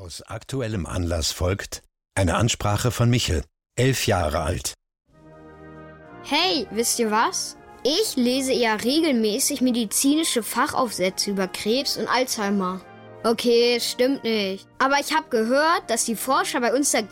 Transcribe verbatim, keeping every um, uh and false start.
Aus aktuellem Anlass folgt eine Ansprache von Michel, elf Jahre alt. Hey, wisst ihr was? Ich lese ja regelmäßig medizinische Fachaufsätze über Krebs und Alzheimer. Okay, stimmt nicht. Aber ich habe gehört, dass die Forscher bei uns da